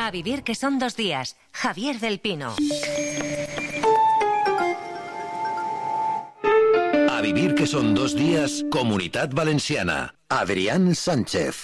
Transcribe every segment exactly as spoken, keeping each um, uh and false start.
A vivir que son dos días. Javier del Pino. A vivir que son dos días, Comunitat Valenciana. Adrián Sánchez.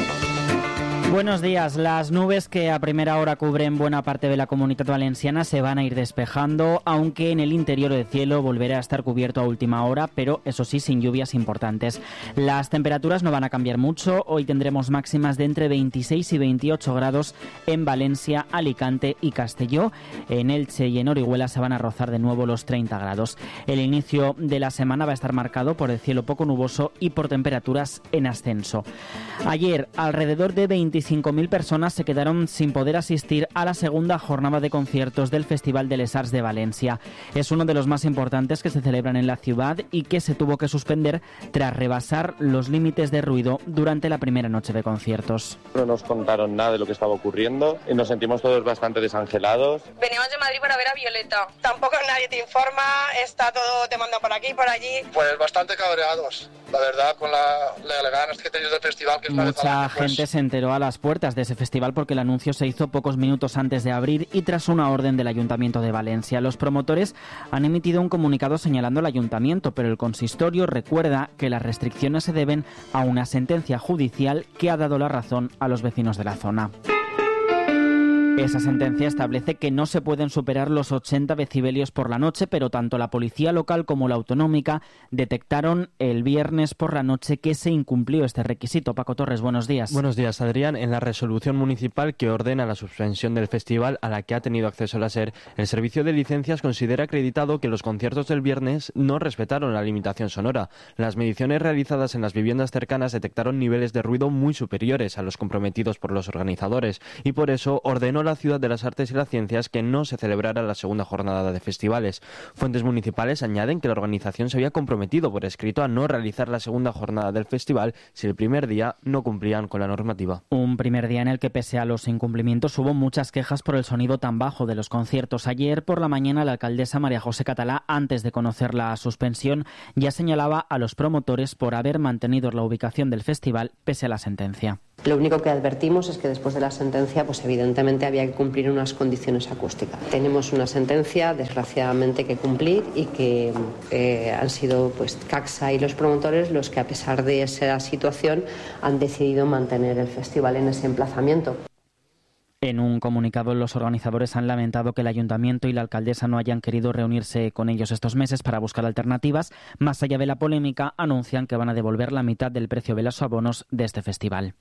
Buenos días. Las nubes que a primera hora cubren buena parte de la Comunitat Valenciana se van a ir despejando, aunque en el interior del cielo volverá a estar cubierto a última hora, pero eso sí, sin lluvias importantes. Las temperaturas no van a cambiar mucho. Hoy tendremos máximas de entre veintiséis y veintiocho grados en Valencia, Alicante y Castelló. En Elche y en Orihuela se van a rozar de nuevo los treinta grados. El inicio de la semana va a estar marcado por el cielo poco nuboso y por temperaturas en ascenso. Ayer, alrededor de veinticinco mil personas se quedaron sin poder asistir a la segunda jornada de conciertos del Festival de les Arts de Valencia. Es uno de los más importantes que se celebran en la ciudad y que se tuvo que suspender tras rebasar los límites de ruido durante la primera noche de conciertos. No nos contaron nada de lo que estaba ocurriendo y nos sentimos todos bastante desangelados. Veníamos de Madrid para ver a Violeta. Tampoco nadie te informa, está todo te manda por aquí, por allí. Pues bastante cabreados, la verdad, con la, la ganas que he tenido del festival. Que es Mucha gente pues... se enteró a las puertas de ese festival porque el anuncio se hizo pocos minutos antes de abrir y tras una orden del Ayuntamiento de Valencia. Los promotores han emitido un comunicado señalando al Ayuntamiento, pero el consistorio recuerda que las restricciones se deben a una sentencia judicial que ha dado la razón a los vecinos de la zona. Esa sentencia establece que no se pueden superar los ochenta decibelios por la noche, pero tanto la policía local como la autonómica detectaron el viernes por la noche que se incumplió este requisito. Paco Torres, buenos días. Buenos días, Adrián. En la resolución municipal que ordena la suspensión del festival a la que ha tenido acceso la SER, el Servicio de Licencias considera acreditado que los conciertos del viernes no respetaron la limitación sonora. Las mediciones realizadas en las viviendas cercanas detectaron niveles de ruido muy superiores a los comprometidos por los organizadores y por eso ordenó la Ciudad de las Artes y las Ciencias que no se celebrara la segunda jornada de festivales. Fuentes municipales añaden que la organización se había comprometido por escrito a no realizar la segunda jornada del festival si el primer día no cumplían con la normativa. Un primer día en el que, pese a los incumplimientos, hubo muchas quejas por el sonido tan bajo de los conciertos. Ayer por la mañana la alcaldesa María José Catalá, antes de conocer la suspensión, ya señalaba a los promotores por haber mantenido la ubicación del festival pese a la sentencia. Lo único que advertimos es que después de la sentencia, pues evidentemente había que cumplir unas condiciones acústicas. Tenemos una sentencia, desgraciadamente, que cumplir y que eh, han sido pues CACSA y los promotores los que, a pesar de esa situación, han decidido mantener el festival en ese emplazamiento. En un comunicado, los organizadores han lamentado que el Ayuntamiento y la alcaldesa no hayan querido reunirse con ellos estos meses para buscar alternativas. Más allá de la polémica, anuncian que van a devolver la mitad del precio de los abonos de este festival.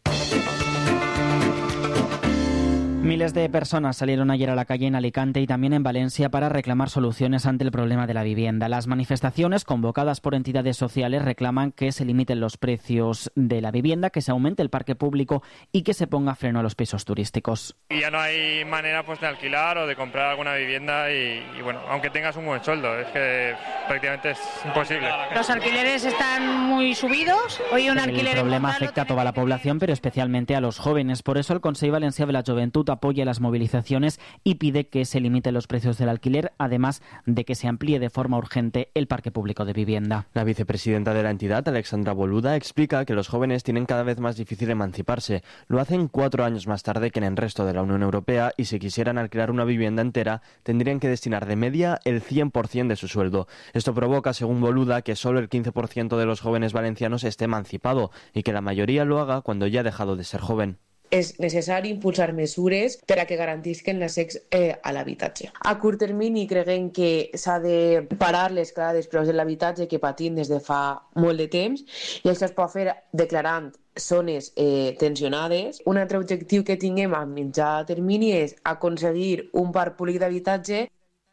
Miles de personas salieron ayer a la calle en Alicante y también en Valencia para reclamar soluciones ante el problema de la vivienda. Las manifestaciones, convocadas por entidades sociales, reclaman que se limiten los precios de la vivienda, que se aumente el parque público y que se ponga freno a los pisos turísticos. Y ya no hay manera pues de alquilar o de comprar alguna vivienda y, y bueno, aunque tengas un buen sueldo, es que prácticamente es imposible. Los alquileres están muy subidos. Hoy un alquiler El problema afecta a toda la población, pero especialmente a los jóvenes. Por eso el Consell Valencià de la Juventud apoya las movilizaciones y pide que se limiten los precios del alquiler, además de que se amplíe de forma urgente el parque público de vivienda. La vicepresidenta de la entidad, Alexandra Boluda, explica que los jóvenes tienen cada vez más difícil emanciparse. Lo hacen cuatro años más tarde que en el resto de la Unión Europea y si quisieran alquilar una vivienda entera tendrían que destinar de media el cien por ciento de su sueldo. Esto provoca, según Boluda, que solo el quince por ciento de los jóvenes valencianos esté emancipado y que la mayoría lo haga cuando ya ha dejado de ser joven. És necessari impulsar mesures per a que garantisquen l'accés eh, a l'habitatge. A curt termini creguem que s'ha de parar l'escalada dels preus de l'habitatge que patim des de fa molt de temps i això es pot fer declarant zones eh, tensionades. Un altre objectiu que tinguem a mitjà termini és aconseguir un parc públic d'habitatge.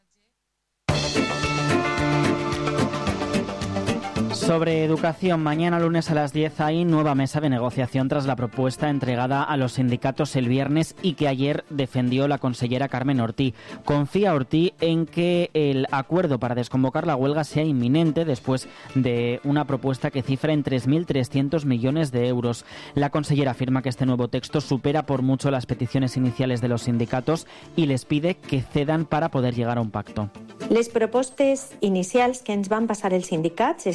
Sobre educación, mañana lunes a las diez hay nueva mesa de negociación tras la propuesta entregada a los sindicatos el viernes y que ayer defendió la consellera Carmen Ortí. Confía Ortí en que el acuerdo para desconvocar la huelga sea inminente después de una propuesta que cifra en tres mil trescientos millones de euros. La consellera afirma que este nuevo texto supera por mucho las peticiones iniciales de los sindicatos y les pide que cedan para poder llegar a un pacto. Les propostes inicials que ens van passar els sindicats estaven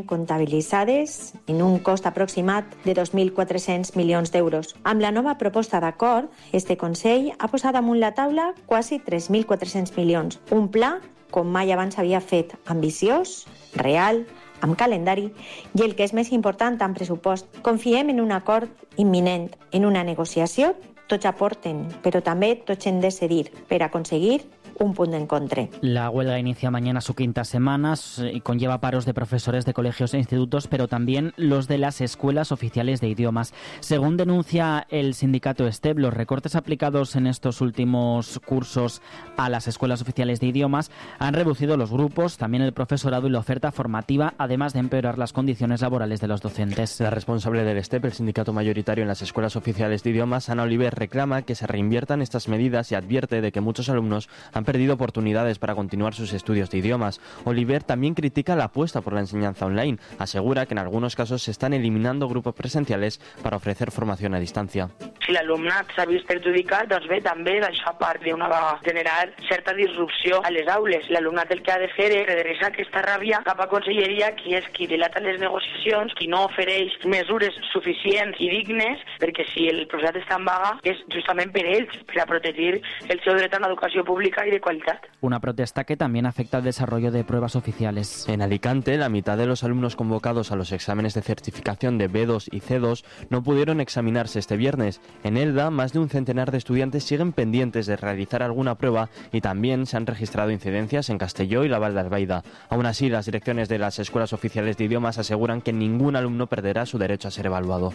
comptabilitzades en un cost aproximat de dos mil quatre-cents milions d'euros. Amb la nova proposta d'acord, este Consell ha posat damunt la taula quasi tres mil quatre-cents milions. Un pla, com mai abans havia fet, ambiciós, real, amb calendari i, el que és més important, amb pressupost. Confiem en un acord imminent, en una negociació. Tots aporten, però també tots hem de cedir per aconseguir un punto en contra. La huelga inicia mañana su quinta semana y conlleva paros de profesores de colegios e institutos, pero también los de las escuelas oficiales de idiomas. Según denuncia el sindicato STEP, los recortes aplicados en estos últimos cursos a las escuelas oficiales de idiomas han reducido los grupos, también el profesorado y la oferta formativa, además de empeorar las condiciones laborales de los docentes. La responsable del STEP, el sindicato mayoritario en las escuelas oficiales de idiomas, Ana Oliver, reclama que se reinviertan estas medidas y advierte de que muchos alumnos han perdido oportunidades para continuar sus estudios de idiomas. Oliver también critica la apuesta por la enseñanza online. Asegura que en algunos casos se están eliminando grupos presenciales para ofrecer formación a distancia. Si l'alumnat s'ha vist perjudicat, doncs bé, també això a part d'una vegada generar certa disrupció a les aules. L'alumnat el que ha de fer és redreçar aquesta ràbia cap a conselleria, qui és qui dilata les negociacions, qui no ofereix mesures suficients i dignes, perquè si el professorat està en vaga és justament per ells, per a protegir el seu dret a una educació pública i de qualitat. Una protesta que también afecta al desarrollo de pruebas oficiales. En Alicante, la mitad de los alumnos convocados a los exámenes de certificación de B dos y C dos no pudieron examinarse este viernes. En Elda, más de un centenar de estudiantes siguen pendientes de realizar alguna prueba y también se han registrado incidencias en Castelló y la Val d'Albaida. Aún así, las direcciones de las escuelas oficiales de idiomas aseguran que ningún alumno perderá su derecho a ser evaluado.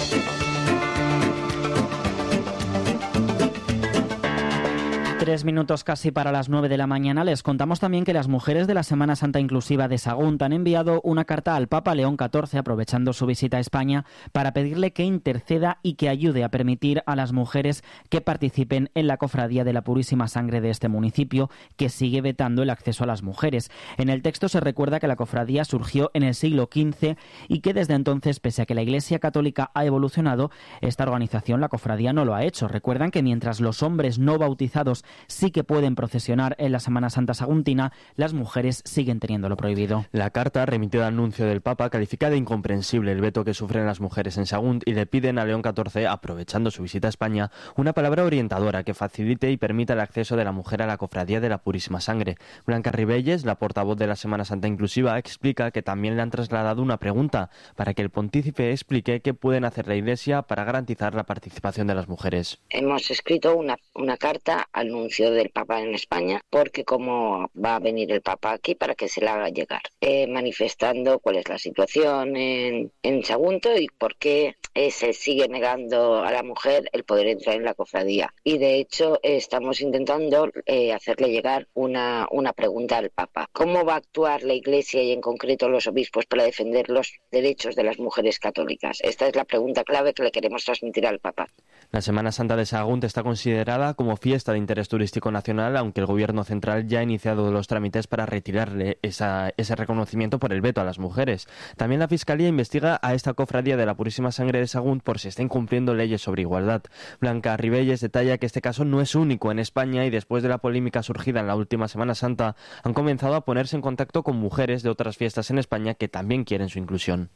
Tres minutos casi para las nueve de la mañana. Les contamos también que las mujeres de la Semana Santa Inclusiva de Sagunt han enviado una carta al Papa León catorce, aprovechando su visita a España, para pedirle que interceda y que ayude a permitir a las mujeres que participen en la cofradía de la Purísima Sangre de este municipio, que sigue vetando el acceso a las mujeres. En el texto se recuerda que la cofradía surgió en el siglo quince y que desde entonces, pese a que la Iglesia Católica ha evolucionado, esta organización, la cofradía, no lo ha hecho. Recuerdan que mientras los hombres no bautizados sí que pueden procesionar en la Semana Santa saguntina, las mujeres siguen teniéndolo prohibido. La carta, remitida al nuncio del Papa, califica de incomprensible el veto que sufren las mujeres en Sagunt y le piden a León catorce, aprovechando su visita a España, una palabra orientadora que facilite y permita el acceso de la mujer a la cofradía de la Purísima Sangre. Blanca Ribelles, la portavoz de la Semana Santa Inclusiva, explica que también le han trasladado una pregunta para que el pontífice explique qué pueden hacer la Iglesia para garantizar la participación de las mujeres. Hemos escrito una, una carta al nuncio del Papa en España, porque como va a venir el Papa aquí, para que se la haga llegar, eh, manifestando cuál es la situación en, en Sagunto y por qué eh, se sigue negando a la mujer el poder entrar en la cofradía. Y de hecho eh, estamos intentando eh, hacerle llegar una, una pregunta al Papa. ¿Cómo va a actuar la Iglesia y en concreto los obispos para defender los derechos de las mujeres católicas? Esta es la pregunta clave que le queremos transmitir al Papa. La Semana Santa de Sagunt está considerada como fiesta de interés turístico nacional, aunque el Gobierno central ya ha iniciado los trámites para retirarle esa, ese reconocimiento por el veto a las mujeres. También la Fiscalía investiga a esta cofradía de la Purísima Sangre de Sagunt por si está incumpliendo leyes sobre igualdad. Blanca Ribelles detalla que este caso no es único en España y después de la polémica surgida en la última Semana Santa han comenzado a ponerse en contacto con mujeres de otras fiestas en España que también quieren su inclusión.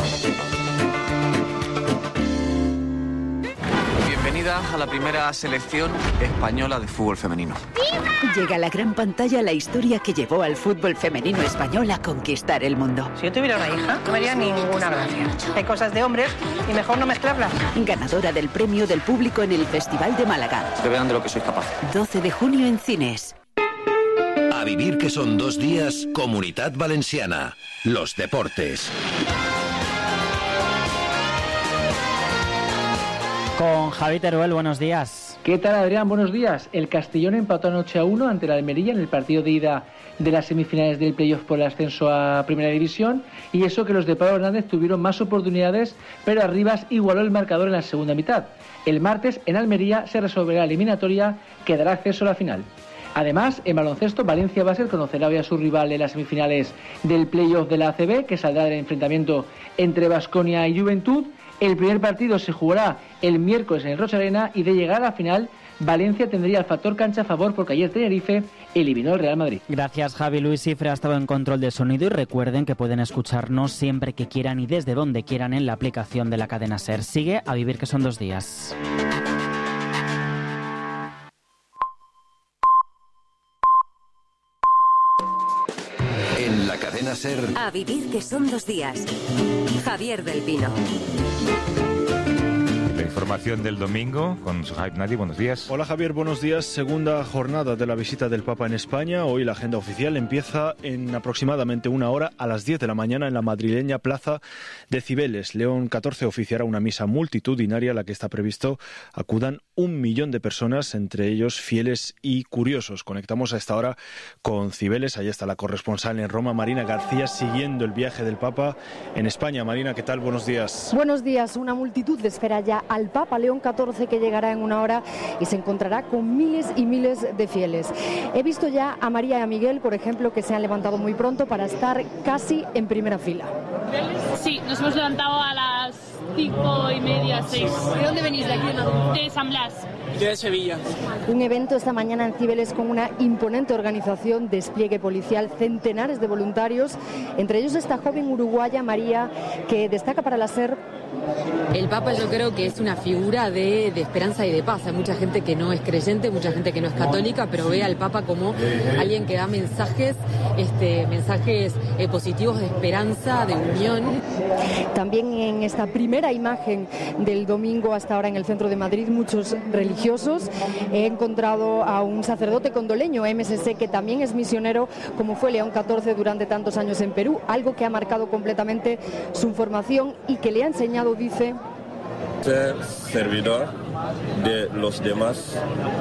Bienvenida a la primera selección española de fútbol femenino. Llega a la gran pantalla la historia que llevó al fútbol femenino español a conquistar el mundo. Si yo tuviera una hija, no me haría ninguna gracia. Hay cosas de hombres y mejor no mezclarlas. Ganadora del premio del público en el Festival de Málaga. Que vean de lo que soy capaz. doce de junio en cines. A vivir que son dos días, Comunitat Valenciana. Los deportes. Con Javi Teruel, buenos días. ¿Qué tal, Adrián? Buenos días. El Castellón empató anoche a uno ante la Almería en el partido de ida de las semifinales del playoff por el ascenso a Primera División, y eso que los de Pablo Hernández tuvieron más oportunidades, pero Arribas igualó el marcador en la segunda mitad. El martes en Almería se resolverá la eliminatoria que dará acceso a la final. Además, en baloncesto, Valencia Basket conocerá hoy a su rival en las semifinales del playoff de la A C B, que saldrá del enfrentamiento entre Baskonia y Juventud. El primer partido se jugará el miércoles en el Rocha Arena y de llegar a la final Valencia tendría el factor cancha a favor porque ayer Tenerife eliminó al Real Madrid. Gracias, Javi. Luis Cifre ha estado en control de sonido y recuerden que pueden escucharnos siempre que quieran y desde donde quieran en la aplicación de la cadena SER. Sigue A Vivir que son dos días. En la cadena SER. A Vivir que son dos días. Javier del Pino. La información del domingo con Suhaib Nadi. Buenos días. Hola Javier, buenos días. Segunda jornada de la visita del Papa en España. Hoy la agenda oficial empieza en aproximadamente una hora a las diez de la mañana en la madrileña Plaza de Cibeles. León catorce oficiará una misa multitudinaria a la que está previsto acudan un millón de personas, entre ellos fieles y curiosos. Conectamos a esta hora con Cibeles. Ahí está la corresponsal en Roma, Marina García, siguiendo el viaje del Papa en España. Marina, ¿qué tal? Buenos días. Buenos días. Una multitud espera ya al Papa León catorce, que llegará en una hora y se encontrará con miles y miles de fieles. He visto ya a María y a Miguel, por ejemplo, que se han levantado muy pronto para estar casi en primera fila. Sí, nos hemos levantado a las cinco y media, seis. ¿De dónde venís? ¿De aquí? De San Blas. De Sevilla. Un evento esta mañana en Cibeles con una imponente organización, despliegue policial, centenares de voluntarios, entre ellos esta joven uruguaya, María, que destaca para la SER. El Papa yo creo que es una figura de, de esperanza y de paz. Hay mucha gente que no es creyente, mucha gente que no es católica, pero ve al Papa como alguien que da mensajes, este, mensajes eh, positivos de esperanza, de unión. También en esta primera imagen del domingo hasta ahora en el centro de Madrid, muchos religiosos. He encontrado a un sacerdote condoleño, M S C, que también es misionero, como fue León catorce durante tantos años en Perú, algo que ha marcado completamente su formación y que le ha enseñado, dice, ser servidor de los demás.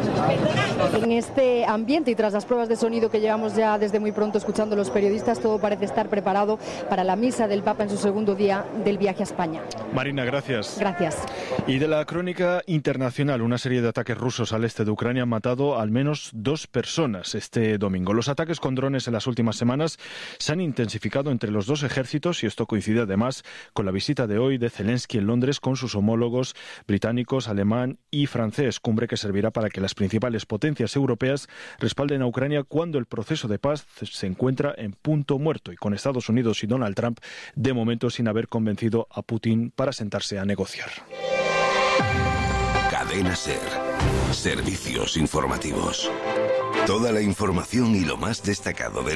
En este ambiente y tras las pruebas de sonido que llevamos ya desde muy pronto escuchando los periodistas, todo parece estar preparado para la misa del Papa en su segundo día del viaje a España. Marina, gracias. Gracias. Y de la crónica internacional, una serie de ataques rusos al este de Ucrania han matado al menos dos personas este domingo. Los ataques con drones en las últimas semanas se han intensificado entre los dos ejércitos y esto coincide además con la visita de hoy de Zelensky en Londres con sus homólogos británicos, alemán y francés, cumbre que servirá para que las principales potencias europeas respalden a Ucrania cuando el proceso de paz se encuentra en punto muerto y con Estados Unidos y Donald Trump de momento sin haber convencido a Putin para sentarse a negociar. Cadena SER. Servicios informativos. Toda la información y lo más destacado del